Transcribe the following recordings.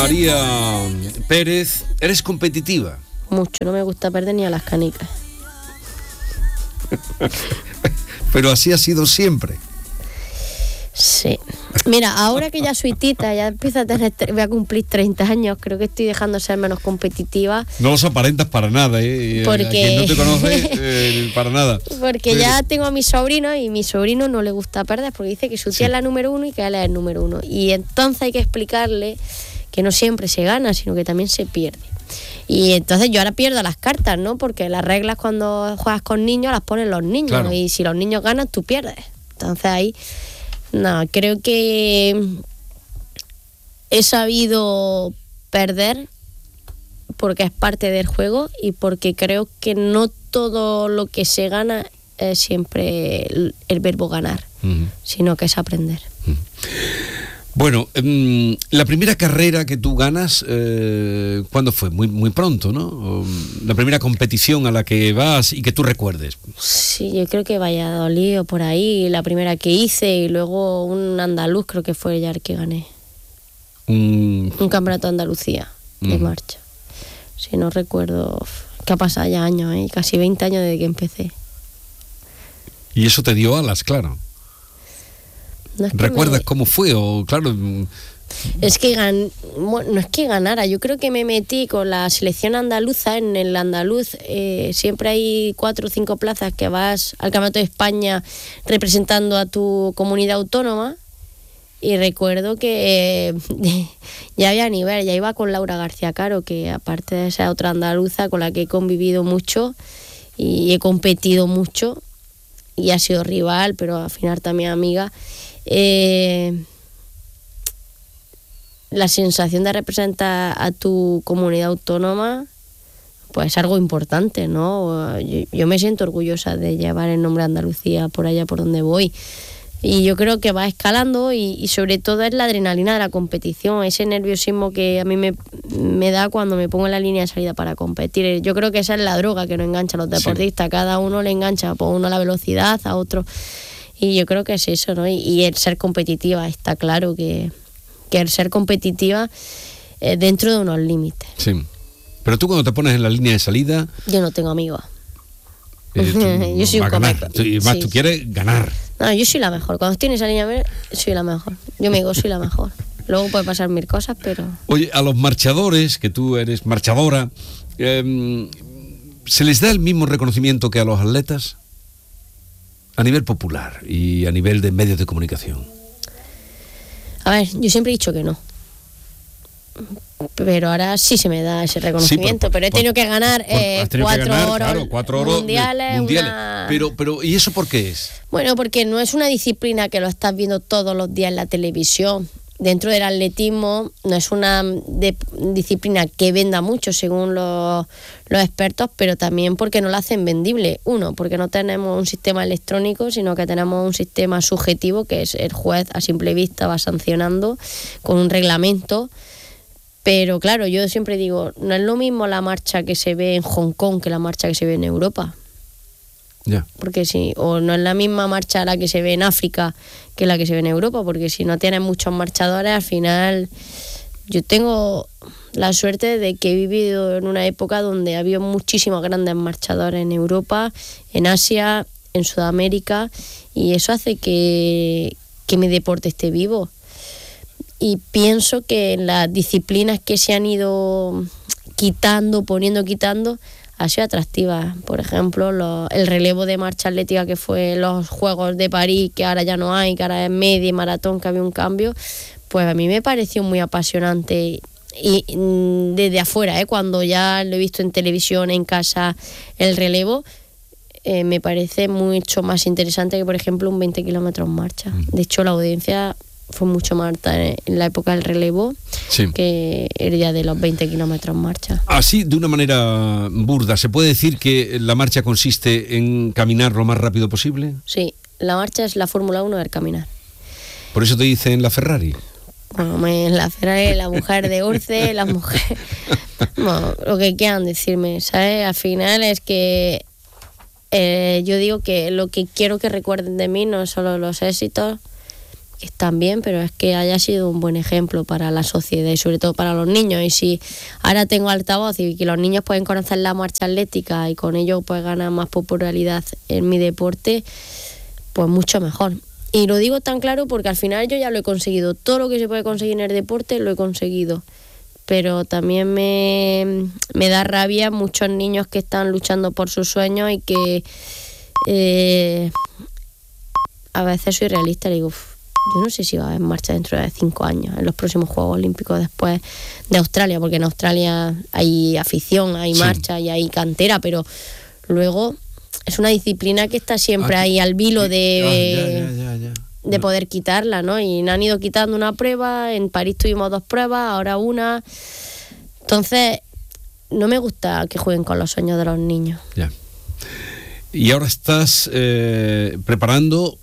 María Pérez, ¿eres competitiva? Mucho, no me gusta perder ni a las canicas. Pero así ha sido siempre. Sí. Mira, ahora que ya soy tita, ya empiezo a tener, voy a cumplir 30 años, creo que estoy dejando de ser menos competitiva. No los aparentas para nada, ¿eh? Porque... A quien no te conoce, para nada. Porque pero... ya tengo a mi sobrino y mi sobrino no le gusta perder porque dice que su tía es la número uno y que él es el número uno. Y entonces hay que explicarle que no siempre se gana, sino que también se pierde. Y entonces yo ahora pierdo las cartas, ¿no? Porque las reglas cuando juegas con niños las ponen los niños, claro. Y si los niños ganan, tú pierdes. Entonces ahí... No, creo que he sabido perder porque es parte del juego y porque creo que no todo lo que se gana es siempre el verbo ganar, sino que es aprender. Bueno, la primera carrera que tú ganas, ¿cuándo fue? Muy pronto, ¿no? La primera competición a la que vas y que tú recuerdes. Sí, yo creo que Valladolid o por ahí, la primera que hice, y luego un andaluz creo que fue ya el que gané. Un campeonato de Andalucía de marcha. Si no recuerdo, que ha pasado ya años, casi 20 años desde que empecé. Y eso te dio alas, claro. No es que ¿recuerdas cómo fue? O claro. Es que no es que ganara, yo creo que me metí con la selección andaluza. En el andaluz siempre hay 4 o 5 plazas que vas al Campeonato de España representando a tu comunidad autónoma. Y recuerdo que ya había nivel, ya iba con Laura García Caro, que aparte de esa otra andaluza con la que he convivido mucho y he competido mucho y ha sido rival, pero al final también amiga. La sensación de representar a tu comunidad autónoma pues es algo importante, ¿no? Yo me siento orgullosa de llevar el nombre de Andalucía por allá por donde voy y yo creo que va escalando y sobre todo es la adrenalina de la competición, ese nerviosismo que a mí me da cuando me pongo en la línea de salida para competir. Yo creo que esa es la droga que nos engancha a los deportistas, sí. Cada uno le engancha, por uno a la velocidad, a otro. Y yo creo que es eso, ¿no? Y el ser competitiva, está claro que el ser competitiva dentro de unos límites. Sí. Pero tú cuando te pones en la línea de salida... Yo no tengo amigos. Yo soy un comeco. Y más, sí. Tú quieres ganar. No, yo soy la mejor. Cuando estoy en esa línea, soy la mejor. Yo me digo, soy la mejor. Luego puede pasar 1000 cosas, pero... Oye, a los marchadores, que tú eres marchadora, ¿se les da el mismo reconocimiento que a los atletas? A nivel popular y a nivel de medios de comunicación. A ver, yo siempre he dicho que no. Pero ahora sí se me da ese reconocimiento. Sí, pero he tenido que ganar 4 oros mundiales. Pero ¿y eso por qué es? Bueno, porque no es una disciplina que lo estás viendo todos los días en la televisión. Dentro del atletismo no es una disciplina que venda mucho según los expertos, pero también porque no la hacen vendible. Uno, porque no tenemos un sistema electrónico, sino que tenemos un sistema subjetivo, que es el juez a simple vista va sancionando con un reglamento. Pero claro, yo siempre digo, no es lo mismo la marcha que se ve en Hong Kong que la marcha que se ve en Europa. Yeah. Porque si, o no es la misma marcha la que se ve en África que la que se ve en Europa, porque si no tienes muchos marchadores, al final yo tengo la suerte de que he vivido en una época donde había muchísimos grandes marchadores en Europa, en Asia, en Sudamérica, y eso hace que mi deporte esté vivo. Y pienso que las disciplinas que se han ido quitando, ha sido atractiva. Por ejemplo, el relevo de marcha atlética que fue los Juegos de París, que ahora ya no hay, que ahora es media y maratón, que había un cambio, pues a mí me pareció muy apasionante. Y desde afuera, cuando ya lo he visto en televisión, en casa, el relevo, me parece mucho más interesante que, por ejemplo, un 20 kilómetros en marcha. De hecho, la audiencia fue mucho más alta en la época del relevo, sí, que el día de los 20 kilómetros en marcha. Así, de una manera burda, ¿se puede decir que la marcha consiste en caminar lo más rápido posible? Sí, la marcha es la Fórmula 1 del caminar. ¿Por eso te dicen la Ferrari? Bueno, la Ferrari, la mujer de Urce, la mujer... Bueno, lo que quieran decirme, ¿sabes? Al final es que yo digo que lo que quiero que recuerden de mí no solo los éxitos, están bien, pero es que haya sido un buen ejemplo para la sociedad y sobre todo para los niños. Y si ahora tengo altavoz y que los niños pueden conocer la marcha atlética y con ello pues ganar más popularidad en mi deporte, pues mucho mejor. Y lo digo tan claro porque al final yo ya lo he conseguido. Todo lo que se puede conseguir en el deporte lo he conseguido. Pero también me da rabia muchos niños que están luchando por sus sueños y que a veces soy realista y digo, yo no sé si va a haber marcha dentro de 5 años, en los próximos Juegos Olímpicos después de Australia, porque en Australia hay afición, hay marcha y hay cantera, pero luego es una disciplina que está siempre ahí al vilo de poder quitarla, ¿no? Y han ido quitando una prueba, en París tuvimos 2 pruebas, ahora una. Entonces, no me gusta que jueguen con los sueños de los niños. Ya. Y ahora estás preparando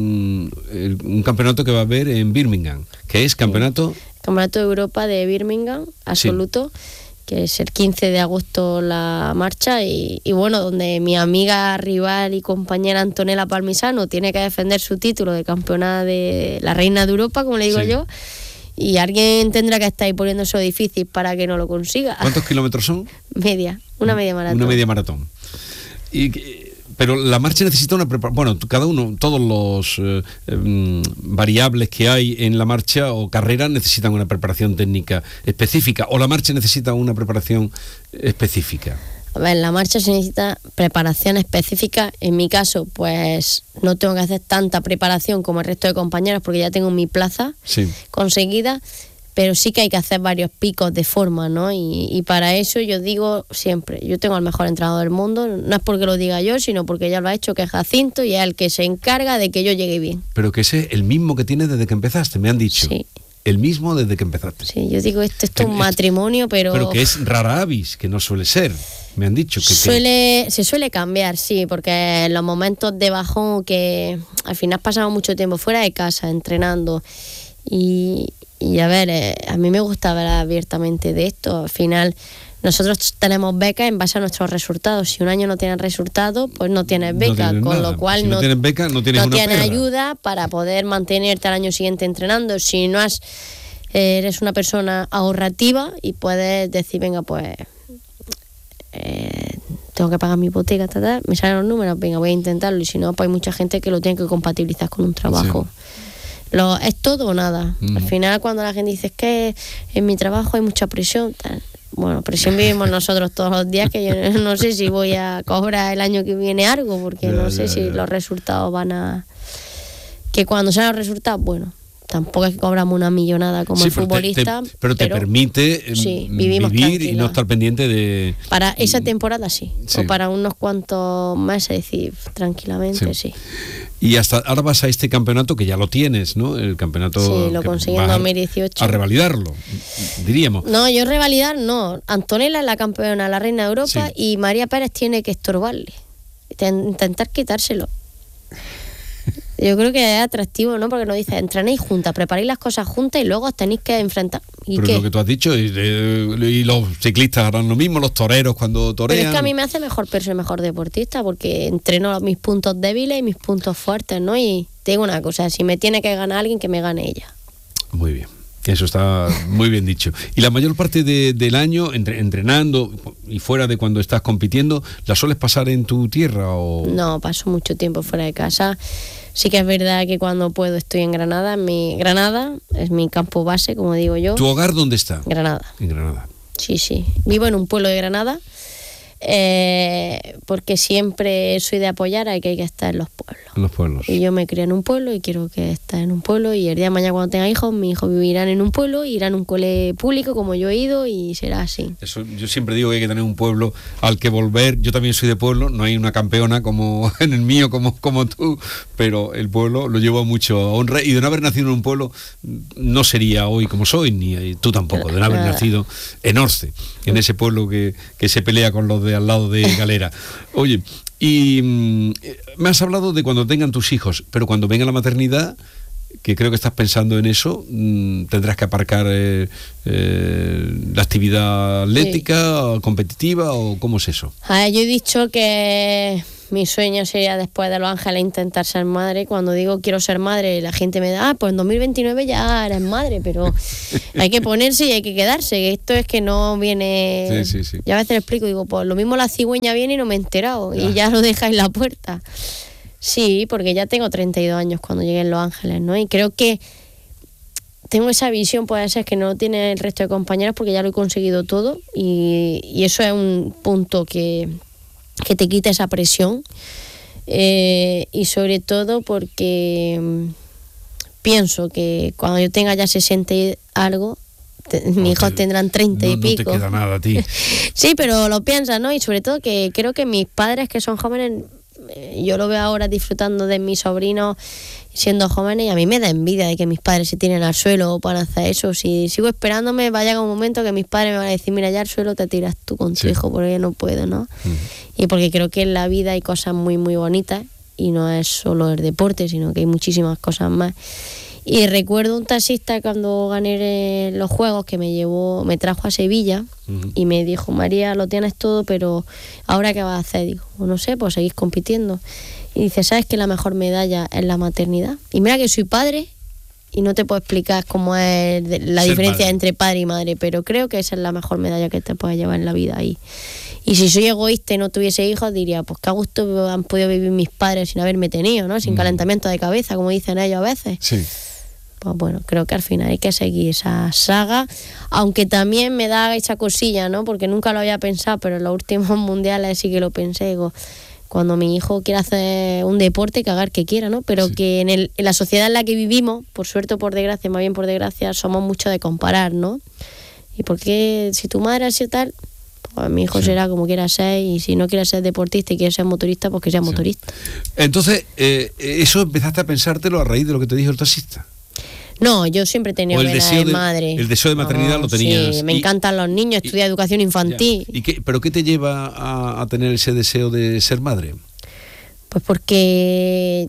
un campeonato que va a haber en Birmingham, que es campeonato... Campeonato de Europa de Birmingham, absoluto, que es el 15 de agosto la marcha y bueno, donde mi amiga, rival y compañera Antonella Palmisano tiene que defender su título de campeona de la reina de Europa, como le digo yo, y alguien tendrá que estar ahí poniendo eso difícil para que no lo consiga. ¿Cuántos kilómetros son? Una media maratón. Una media maratón. Pero la marcha necesita una preparación. Bueno, cada uno, todos los variables que hay en la marcha o carrera necesitan una preparación técnica específica, o la marcha necesita una preparación específica. A ver, la marcha se necesita preparación específica. En mi caso, pues no tengo que hacer tanta preparación como el resto de compañeros porque ya tengo mi plaza conseguida. Pero sí que hay que hacer varios picos de forma, ¿no? Y para eso yo digo siempre, yo tengo al mejor entrenador del mundo, no es porque lo diga yo, sino porque ya lo ha hecho, que es Jacinto, y es el que se encarga de que yo llegue bien. Pero que ese es el mismo que tienes desde que empezaste, me han dicho. Sí. El mismo desde que empezaste. Sí, yo digo, esto es un matrimonio, pero... Pero que es rara avis, que no suele ser, me han dicho. Se suele cambiar, sí, porque en los momentos de bajón, que al final pasamos mucho tiempo fuera de casa, entrenando, y a ver, a mí me gusta hablar abiertamente de esto. Al final, nosotros tenemos becas en base a nuestros resultados. Si un año no tienes resultados, pues no tienes beca, con lo cual si no tienes beca, no tienes ayuda para poder mantenerte al año siguiente entrenando. Si no eres una persona ahorrativa y puedes decir, venga, pues tengo que pagar mi hipoteca, me salen los números, venga, voy a intentarlo. Y si no, pues hay mucha gente que lo tiene que compatibilizar con un trabajo. Sí. Es todo o nada. Al final, cuando la gente dice, es que en mi trabajo hay mucha presión, bueno, presión vivimos nosotros todos los días, que yo no sé si voy a cobrar el año que viene algo, porque no sé si los resultados van a... Que cuando sean los resultados, bueno, tampoco es que cobramos una millonada como el futbolista. Pero te permite vivir y no estar pendiente de... Para esa temporada sí. O para unos cuantos meses, decir, tranquilamente sí. Y hasta ahora vas a este campeonato que ya lo tienes, ¿no? El campeonato... Sí, lo conseguí en 2018. A revalidarlo, diríamos. No, yo revalidar no. Antonella es la campeona, la reina de Europa, y María Pérez tiene que estorbarle. Intentar quitárselo. Yo creo que es atractivo, ¿no? Porque nos dice, entrenéis juntas, preparéis las cosas juntas y luego os tenéis que enfrentar. ¿Y pero qué? Lo que tú has dicho, y los ciclistas harán lo mismo, los toreros cuando torean. Pero es que a mí me hace ser mejor deportista, porque entreno mis puntos débiles y mis puntos fuertes, ¿no? Y te digo una cosa, si me tiene que ganar alguien, que me gane ella. Muy bien. Eso está muy bien dicho. ¿Y la mayor parte del año, entrenando y fuera de cuando estás compitiendo, la sueles pasar en tu tierra? No, paso mucho tiempo fuera de casa. Sí que es verdad que cuando puedo estoy en Granada. Granada es mi campo base, como digo yo. ¿Tu hogar dónde está? Granada. En Granada. Sí. Vivo en un pueblo de Granada. Porque siempre soy de apoyar a que hay que estar en los pueblos. En los pueblos. Y yo me crié en un pueblo y quiero que esté en un pueblo, y el día de mañana cuando tenga hijos, mis hijos vivirán en un pueblo, irán a un cole público como yo he ido, y será así. Eso, yo siempre digo que hay que tener un pueblo al que volver. Yo también soy de pueblo, no hay una campeona como en el mío como tú, pero el pueblo lo llevo mucho a honra, y de no haber nacido en un pueblo no sería hoy como soy, ni tú tampoco, de no haber nacido en Orce, en ese pueblo que se pelea con los de al lado de Galera. Oye, y me has hablado de cuando tengan tus hijos, pero cuando venga la maternidad, que creo que estás pensando en eso, tendrás que aparcar la actividad atlética, competitiva, o ¿cómo es eso? Yo he dicho que mi sueño sería después de Los Ángeles intentar ser madre. Cuando digo quiero ser madre, la gente me da, pues en 2029 ya eres madre, pero hay que ponerse y hay que quedarse. Esto es que no viene... Sí. Ya a veces le explico, digo, pues lo mismo la cigüeña viene y no me he enterado, y ya lo deja en la puerta. Sí, porque ya tengo 32 años cuando llegué en Los Ángeles, ¿no? Y creo que tengo esa visión, puede ser que no tiene el resto de compañeros, porque ya lo he conseguido todo, y eso es un punto que te quita esa presión, y sobre todo porque pienso que cuando yo tenga ya 60 y algo, mis hijos tendrán 30 y pico. No te queda nada a ti. Sí, pero lo piensas, ¿no? Y sobre todo que creo que mis padres, que son jóvenes, yo lo veo ahora disfrutando de mis sobrinos siendo jóvenes, y a mí me da envidia de que mis padres se tiren al suelo o para hacer eso. Si sigo esperándome, va a llegar un momento que mis padres me van a decir, mira, ya al suelo te tiras tú con tu hijo, porque yo no puedo, ¿no? Y porque creo que en la vida hay cosas muy, muy bonitas, y no es solo el deporte, sino que hay muchísimas cosas más. Y recuerdo un taxista cuando gané los juegos que me trajo a Sevilla, y me dijo, María, lo tienes todo, pero ¿ahora qué vas a hacer? Digo, pues no sé, pues seguís compitiendo. Y dice, ¿sabes que la mejor medalla es la maternidad? Y mira que soy padre y no te puedo explicar cómo es la diferencia entre padre y madre, pero creo que esa es la mejor medalla que te puedes llevar en la vida. Y si soy egoísta y no tuviese hijos, diría, pues qué a gusto han podido vivir mis padres sin haberme tenido, ¿no? Sin calentamiento de cabeza, como dicen ellos a veces. Sí. Pues bueno, creo que al final hay que seguir esa saga, aunque también me da esa cosilla, ¿no? Porque nunca lo había pensado, pero en los últimos mundiales sí que lo pensé. Digo, cuando mi hijo quiera hacer un deporte, que haga el que quiera, ¿no? Pero que en la sociedad en la que vivimos, por suerte o por desgracia, más bien por desgracia, somos mucho de comparar, ¿no? Y porque si tu madre ha sido tal, pues mi hijo será como quiera ser, y si no quiere ser deportista y quiere ser motorista, pues que sea motorista. Entonces, ¿eso empezaste a pensártelo a raíz de lo que te dijo el taxista? No, yo siempre he tenido ganas de madre. El deseo de maternidad lo tenías. Sí, me encantan los niños, estudié educación infantil. ¿Pero qué te lleva a tener ese deseo de ser madre? Pues porque,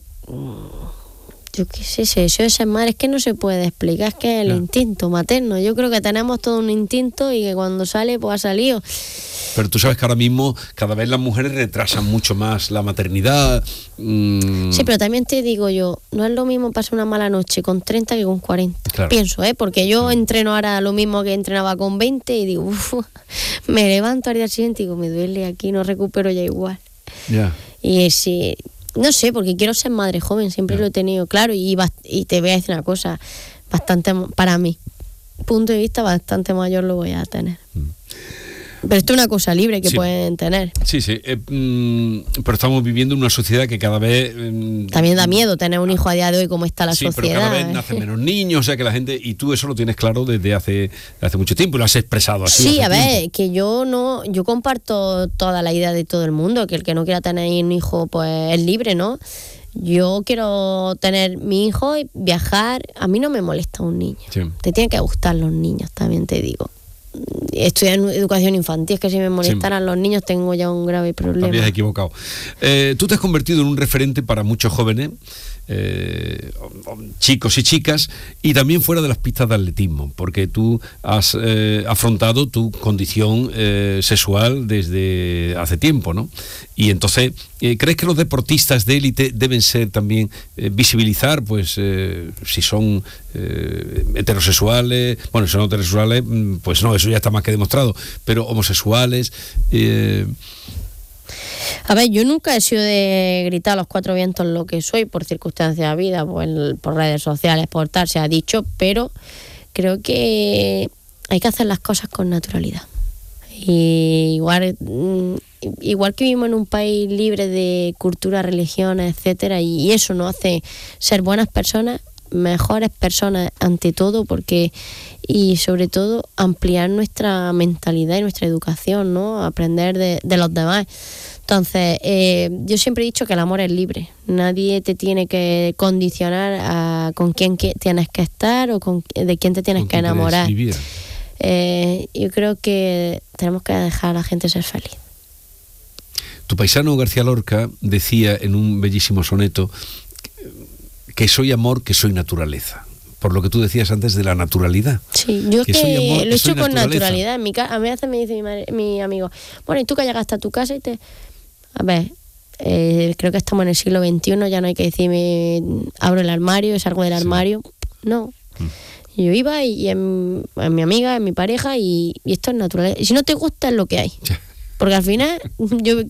yo qué sé, ese deseo de ser madre es que no se puede explicar, es que es el instinto materno. Yo creo que tenemos todo un instinto y que cuando sale, pues ha salido. Pero tú sabes que ahora mismo cada vez las mujeres retrasan mucho más la maternidad. Sí, pero también te digo yo, no es lo mismo pasar una mala noche con 30 que con 40. Claro. Pienso, porque yo entreno ahora lo mismo que entrenaba con 20 y digo, me levanto al día siguiente y digo, me duele aquí, no recupero ya igual. Ya. Y sí, no sé, porque quiero ser madre joven, siempre lo he tenido claro, y te voy a decir una cosa, bastante, para mí, punto de vista, bastante mayor lo voy a tener. Pero esto es una cosa libre que pueden tener. Sí, pero estamos viviendo en una sociedad que cada vez... También da miedo tener un hijo a día de hoy, como está la sociedad. Pero cada vez nacen menos niños, o sea que la gente... Y tú eso lo tienes claro desde hace mucho tiempo y lo has expresado así. Sí, a ver, que yo comparto toda la idea de todo el mundo, que el que no quiera tener un hijo, pues es libre, ¿no? Yo quiero tener mi hijo y viajar. A mí no me molesta un niño. Sí. Te tienen que gustar los niños, también te digo. Estudiar en educación infantil, es que si me molestaran los niños tengo ya un grave problema. Te habías equivocado. Tú te has convertido en un referente para muchos jóvenes, chicos y chicas, y también fuera de las pistas de atletismo, porque tú has afrontado tu condición sexual desde hace tiempo, ¿no? Y entonces, ¿crees que los deportistas de élite deben ser también visibilizar, pues, si son heterosexuales? Bueno, si son heterosexuales, pues no, eso ya está más que demostrado, pero homosexuales... A ver, yo nunca he sido de gritar a los cuatro vientos lo que soy por circunstancias de vida, por redes sociales, por tal, se ha dicho, pero creo que hay que hacer las cosas con naturalidad. Y igual que vivimos en un país libre de cultura, religiones, etcétera, y eso nos hace ser buenas personas, mejores personas ante todo, y sobre todo ampliar nuestra mentalidad y nuestra educación, ¿no? Aprender de los demás. Entonces, yo siempre he dicho que el amor es libre. Nadie te tiene que condicionar a con quién tienes que estar o de quién te tienes que enamorar. Yo creo que tenemos que dejar a la gente ser feliz. Tu paisano García Lorca decía en un bellísimo soneto que soy amor, que soy naturaleza. Por lo que tú decías antes de la naturalidad. Sí, yo que soy amor, lo he hecho con naturalidad. A veces me dice mi amigo, bueno, y tú que llegaste a tu casa y te... A ver, creo que estamos en el siglo XXI, ya no hay que decirme abro el armario, salgo del armario, no. Yo iba y en mi amiga, en mi pareja, y esto es natural. Y si no te gusta, es lo que hay. Porque al final yo